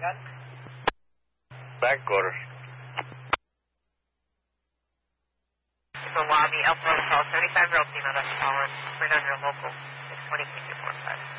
gun? Back quarters. The lobby, Alpha Hotel, 35 Real Female, that's Colin. We're on your local, 620, 45.